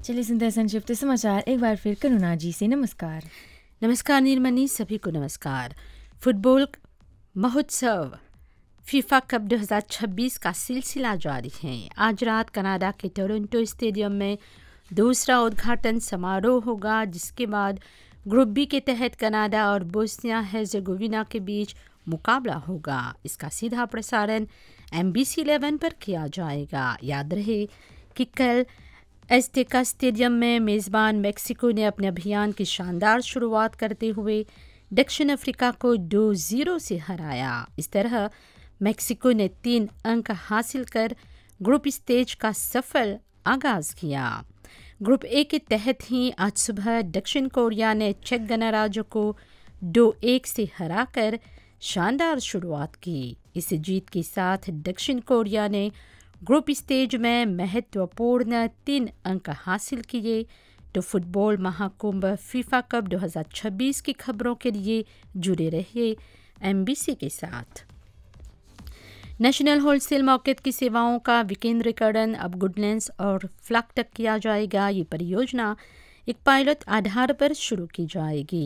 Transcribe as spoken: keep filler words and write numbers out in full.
चलिए सुनते हैं संक्षिप्त समाचार एक बार फिर करुणा जी से। नमस्कार। नमस्कार नीलमणि, सभी को नमस्कार। फुटबॉल महोत्सव फीफा कप दो हज़ार छब्बीस का सिलसिला जारी है। आज रात कनाडा के टोरंटो स्टेडियम में दूसरा उद्घाटन समारोह होगा, जिसके बाद ग्रुप बी के तहत कनाडा और बोस्निया हेर्जेगोविना के बीच मुकाबला होगा। इसका सीधा प्रसारण एम बी सी इलेवन पर किया जाएगा। याद रहे कि कल एस्टेका स्टेडियम में मेज़बान मेक्सिको ने अपने अभियान की शानदार शुरुआत करते हुए दक्षिण अफ्रीका को दो ज़ीरो से हराया। इस तरह मेक्सिको ने तीन अंक हासिल कर ग्रुप स्टेज का सफल आगाज किया। ग्रुप ए के तहत ही आज सुबह दक्षिण कोरिया ने चेक गणराज्य को दो एक से हराकर शानदार शुरुआत की। इस जीत के साथ दक्षिण कोरिया ने ग्रुप स्टेज में महत्वपूर्ण तीन अंक हासिल किए। तो फुटबॉल महाकुंभ फीफा कप दो हज़ार छब्बीस की खबरों के लिए जुड़े रहिए एम बी सी के साथ। नेशनल होलसेल मार्केट की सेवाओं का विकेंद्रीकरण अब गुडलैंड्स और फ्लैग तक किया जाएगा। ये परियोजना एक पायलट आधार पर शुरू की जाएगी।